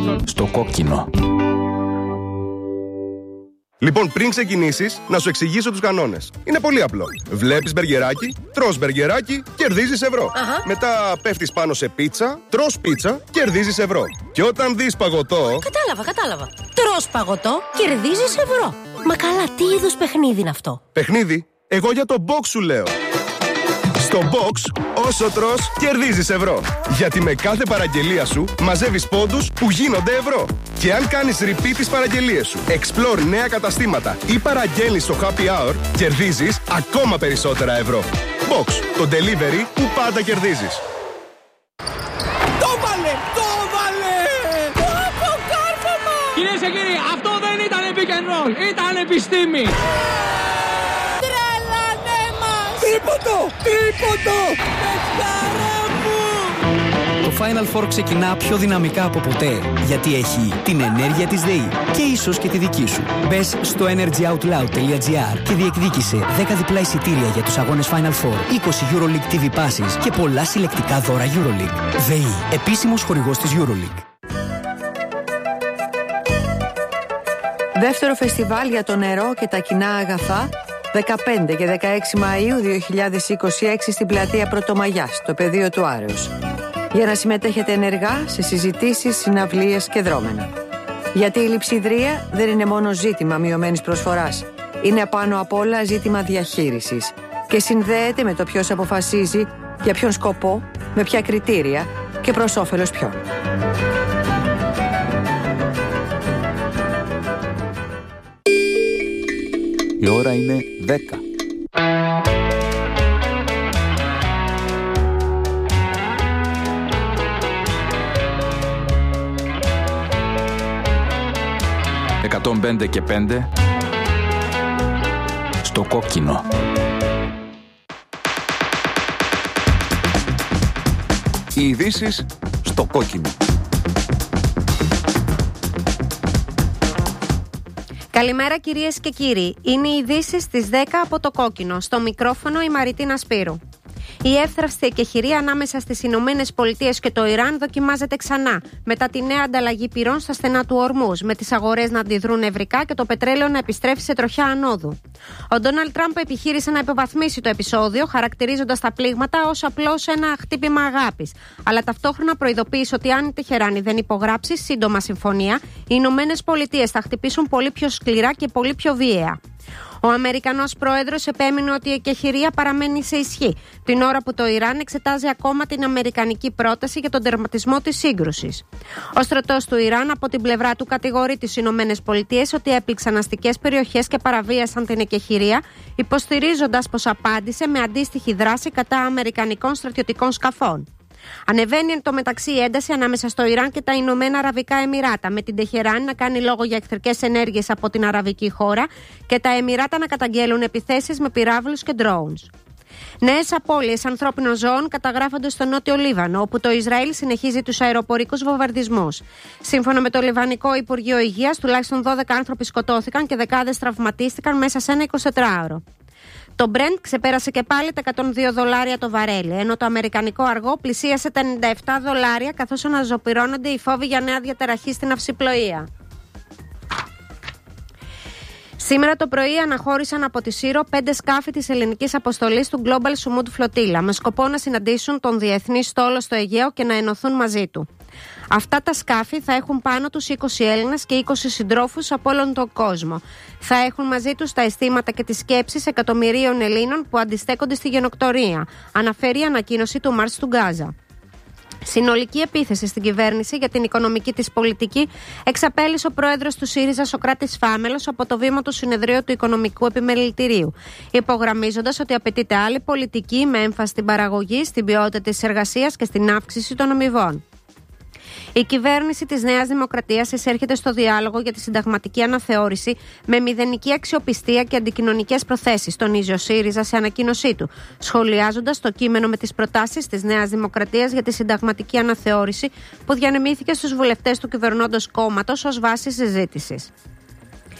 Στο κόκκινο. Λοιπόν, πριν ξεκινήσεις, να σου εξηγήσω τους κανόνες. Είναι πολύ απλό. Βλέπεις μπεργκεράκι, τρως μπεργκεράκι, κερδίζεις ευρώ. Μετά πέφτεις πάνω σε πίτσα, τρως πίτσα, κερδίζεις ευρώ. Και όταν δεις παγωτό... Κατάλαβα. Τρως παγωτό, κερδίζεις ευρώ. Μα καλά, τι είδους παιχνίδι είναι αυτό? Παιχνίδι? Εγώ για το box σου λέω. Στο box, όσο τρως, κερδίζεις ευρώ. Γιατί με κάθε παραγγελία σου μαζεύεις πόντους που γίνονται ευρώ. Και αν κάνεις repeat τις παραγγελίες σου, explore νέα καταστήματα ή παραγγέλνεις στο happy hour, κερδίζεις ακόμα περισσότερα ευρώ. Box, το delivery που πάντα κερδίζεις. Το βάλε! Αποκάρφωμα! Κυρίες και κύριοι, αυτό δεν ήταν pick and roll, ήταν επιστήμη. Τίποτο! Το Final Four ξεκινά πιο δυναμικά από ποτέ, γιατί έχει την ενέργεια της ΔΕΗ και ίσως και τη δική σου. Μπες στο energyoutloud.gr και διεκδίκησε 10 διπλά εισιτήρια για τους αγώνες Final Four, 20 EuroLeague TV passes και πολλά συλλεκτικά δώρα EuroLeague. ΔΕΗ, επίσημος χορηγός της EuroLeague. Δεύτερο φεστιβάλ για το νερό και τα κοινά αγαθά, 15 και 16 Μαΐου 2026 στην πλατεία Πρωτομαγιάς, στο πεδίο του Άρεως. Για να συμμετέχετε ενεργά σε συζητήσεις, συναυλίες και δρόμενα. Γιατί η λειψιδρία δεν είναι μόνο ζήτημα μειωμένης προσφοράς. Είναι απάνω απ' όλα ζήτημα διαχείρισης. Και συνδέεται με το ποιος αποφασίζει, για ποιον σκοπό, με ποια κριτήρια και προς όφελος ποιον. Η ώρα είναι 10. «105 και 5» στο κόκκινο. Οι ειδήσεις στο κόκκινο. Καλημέρα κυρίες και κύριοι. Είναι οι ειδήσεις στις 10 από το κόκκινο. Στο μικρόφωνο η Μαριτίνα Σπύρου. Η εύθραυστη εκεχηρία ανάμεσα στις Ηνωμένες Πολιτείες και το Ιράν δοκιμάζεται ξανά μετά τη νέα ανταλλαγή πυρών στα στενά του Ορμούζ, με τις αγορές να αντιδρούν νευρικά και το πετρέλαιο να επιστρέφει σε τροχιά ανόδου. Ο Ντόναλντ Τραμπ επιχείρησε να υποβαθμίσει το επεισόδιο, χαρακτηρίζοντας τα πλήγματα ως απλώς ένα χτύπημα αγάπης. Αλλά ταυτόχρονα προειδοποίησε ότι αν η Τεχεράνη δεν υπογράψει σύντομα συμφωνία, οι Ηνωμένες Πολιτείες θα χτυπήσουν πολύ πιο σκληρά και πολύ πιο βίαια. Ο Αμερικανός πρόεδρος επέμεινε ότι η εκεχηρία παραμένει σε ισχύ, την ώρα που το Ιράν εξετάζει ακόμα την αμερικανική πρόταση για τον τερματισμό της σύγκρουσης. Ο στρατός του Ιράν από την πλευρά του κατηγορεί τις Ηνωμένες Πολιτείες ότι έπληξαν αστικές περιοχές και παραβίασαν την εκεχηρία, υποστηρίζοντας πως απάντησε με αντίστοιχη δράση κατά αμερικανικών στρατιωτικών σκαφών. Ανεβαίνει εν τω μεταξύ η ένταση ανάμεσα στο Ιράν και τα Ηνωμένα Αραβικά Εμιράτα, με την Τεχεράνη να κάνει λόγο για εχθρικές ενέργειες από την αραβική χώρα και τα Εμιράτα να καταγγέλουν επιθέσεις με πυράβλους και drones. Νέες απώλειες ανθρώπινων ζώων καταγράφονται στο νότιο Λίβανο, όπου το Ισραήλ συνεχίζει τους αεροπορικούς βομβαρδισμούς. Σύμφωνα με το Λιβανικό Υπουργείο Υγείας, τουλάχιστον 12 άνθρωποι σκοτώθηκαν και δεκάδες τραυματίστηκαν μέσα σε ένα 24ωρο. Το Brent ξεπέρασε και πάλι τα $102 το βαρέλι, ενώ το αμερικανικό αργό πλησίασε τα $97, καθώς αναζωπυρώνονται οι φόβοι για νέα διαταραχή στην ναυσιπλοεία. Σήμερα το πρωί αναχώρησαν από τη Σύρο 5 σκάφη της ελληνικής αποστολής του Global Sumud Flotilla, με σκοπό να συναντήσουν τον διεθνή στόλο στο Αιγαίο και να ενωθούν μαζί του. Αυτά τα σκάφη θα έχουν πάνω τους 20 Έλληνες και 20 συντρόφους από όλον τον κόσμο. Θα έχουν μαζί τους τα αισθήματα και τις σκέψεις εκατομμυρίων Ελλήνων που αντιστέκονται στη γενοκτορία, αναφέρει η ανακοίνωση του Μάρς του Γκάζα. Συνολική επίθεση στην κυβέρνηση για την οικονομική της πολιτική εξαπέλυσε ο πρόεδρος του ΣΥΡΙΖΑ Σωκράτης Φάμελος από το βήμα του συνεδρίου του Οικονομικού Επιμελητηρίου, υπογραμμίζοντας ότι απαιτείται άλλη πολιτική με έμφαση στην παραγωγή, στην ποιότητα της εργασίας και στην αύξηση των αμοιβών. Η κυβέρνηση της Νέας Δημοκρατίας εισέρχεται στο διάλογο για τη συνταγματική αναθεώρηση με μηδενική αξιοπιστία και αντικοινωνικές προθέσεις, τονίζει ο ΣΥΡΙΖΑ σε ανακοίνωσή του, σχολιάζοντας το κείμενο με τις προτάσεις της Νέας Δημοκρατίας για τη συνταγματική αναθεώρηση που διανεμήθηκε στους βουλευτές του κυβερνώντος κόμματος ως βάση συζήτησης.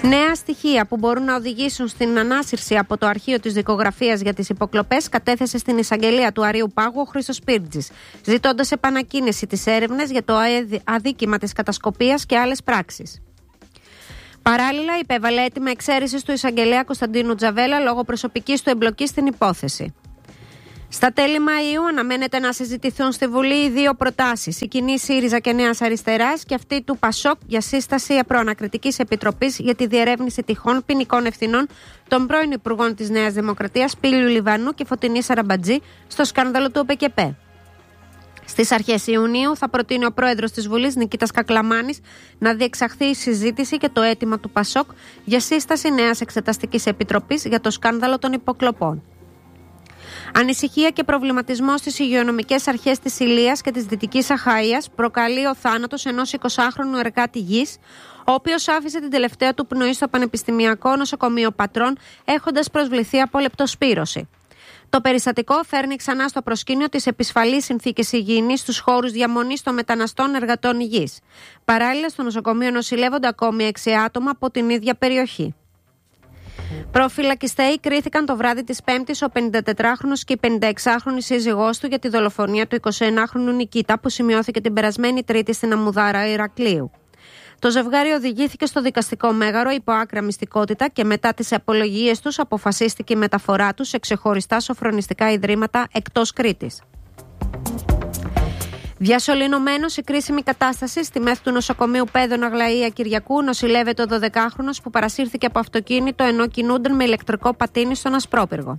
Νέα στοιχεία που μπορούν να οδηγήσουν στην ανάσυρση από το αρχείο της δικογραφίας για τις υποκλοπές κατέθεσε στην εισαγγελία του Αρείου Πάγου ο Χρήστος Πύρτζης, ζητώντας επανακίνηση της έρευνας για το αδίκημα της κατασκοπίας και άλλες πράξεις. Παράλληλα, υπέβαλε αίτημα εξαίρεσης του εισαγγελέα Κωνσταντίνου Τζαβέλα λόγω προσωπικής του εμπλοκής στην υπόθεση. Στα τέλη Μαΐου αναμένεται να συζητηθούν στη Βουλή οι δύο προτάσεις, η κοινή ΣΥΡΙΖΑ και Νέας Αριστεράς και αυτή του ΠΑΣΟΚ για σύσταση προανακριτικής επιτροπής για τη διερεύνηση τυχών ποινικών ευθυνών των πρώην Υπουργών της Νέας Δημοκρατίας Πήλιου Λιβανού και Φωτεινής Αραμπατζή στο σκάνδαλο του ΟΠΕΚΕΠΕ. Στις αρχές Ιουνίου θα προτείνει ο πρόεδρος της Βουλής Νικήτας Κακλαμάνης να διεξαχθεί η συζήτηση και το αίτημα του ΠΑΣΟΚ για σύσταση νέας εξεταστικής επιτροπής για το σκάνδαλο των υποκλοπών. Ανησυχία και προβληματισμό στις υγειονομικές αρχές της Ηλίας και της Δυτικής Αχαΐας προκαλεί ο θάνατος ενός 20χρονου εργάτη γης, ο οποίος άφησε την τελευταία του πνοή στο Πανεπιστημιακό Νοσοκομείο Πατρών, έχοντας προσβληθεί από λεπτοσπύρωση. Το περιστατικό φέρνει ξανά στο προσκήνιο τις επισφαλείς συνθήκες υγιεινής στους χώρους διαμονής των μεταναστών εργατών υγιής. Παράλληλα, στο νοσοκομείο νοσηλεύονται ακόμη 6 άτομα από την ίδια περιοχή. Προφυλακιστέοι κρίθηκαν το βράδυ της Πέμπτης ο 54χρονος και η 56χρονη σύζυγός του για τη δολοφονία του 21χρονου Νικήτα που σημειώθηκε την περασμένη Τρίτη στην Αμμουδάρα Ηρακλείου. Το ζευγάρι οδηγήθηκε στο δικαστικό μέγαρο υπό άκρα μυστικότητα και μετά τις απολογίες τους αποφασίστηκε η μεταφορά τους σε ξεχωριστά σοφρονιστικά ιδρύματα εκτός Κρήτης. Διασωληνωμένος σε κρίσιμη κατάσταση στη μέθη του νοσοκομείου Παίδων Αγλαία Κυριακού νοσηλεύεται ο 12χρονος που παρασύρθηκε από αυτοκίνητο ενώ κινούνταν με ηλεκτρικό πατίνι στον Ασπρόπυργο.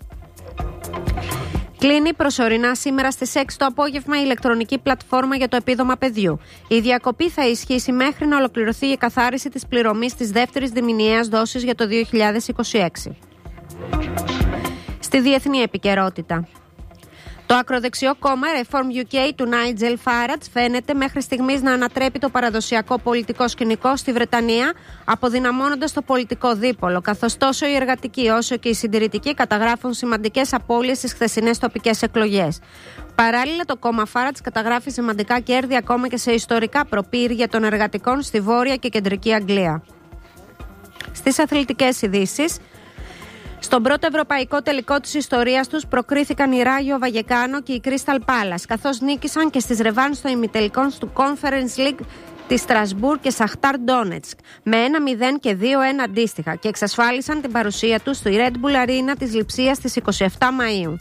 Κλείνει προσωρινά σήμερα στις 6 το απόγευμα η ηλεκτρονική πλατφόρμα για το επίδομα παιδιού. Η διακοπή θα ισχύσει μέχρι να ολοκληρωθεί η καθάριση της πληρωμής της δεύτερης διμηνιαίας δόσης για το 2026. Στη διεθνή επικαιρότητα. Το ακροδεξιό κόμμα Reform UK του Νάιτζελ Φάρατζ φαίνεται μέχρι στιγμής να ανατρέπει το παραδοσιακό πολιτικό σκηνικό στη Βρετανία, αποδυναμώνοντας το πολιτικό δίπολο, καθώς τόσο οι εργατικοί όσο και οι συντηρητικοί καταγράφουν σημαντικές απώλειες στις χθεσινές τοπικές εκλογές. Παράλληλα, το κόμμα Φάρατζ καταγράφει σημαντικά κέρδη ακόμα και σε ιστορικά προπήρια των εργατικών στη Βόρεια και Κεντρική Αγγλία. Στις αθλητικές ειδήσεις. Στον πρώτο ευρωπαϊκό τελικό της ιστορίας τους προκρίθηκαν η Ράγιο Βαγεκάνο και η Crystal Palace, καθώς νίκησαν και στις ρεβάνς των ημιτελικών του Conference League της Στρασβούρ και Σαχτάρ Ντόνετσκ με 1-0 και 2-1 αντίστοιχα και εξασφάλισαν την παρουσία τους στη Red Bull Arena της Λειψίας στις 27 Μαΐου.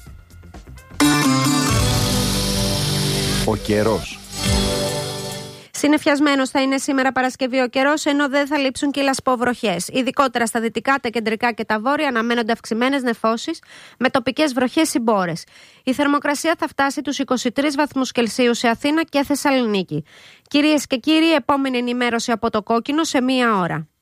Ο καιρός. Συννεφιασμένος θα είναι σήμερα Παρασκευή ο καιρός, ενώ δεν θα λείψουν και οι λασποβροχές. Ειδικότερα στα δυτικά, τα κεντρικά και τα βόρεια αναμένονται αυξημένες νεφώσεις με τοπικές βροχές ή μπόρες. Η θερμοκρασία θα φτάσει τους 23 βαθμούς Κελσίου σε Αθήνα και Θεσσαλονίκη. Κυρίες και κύριοι, επόμενη ενημέρωση από το Κόκκινο σε 1 ώρα.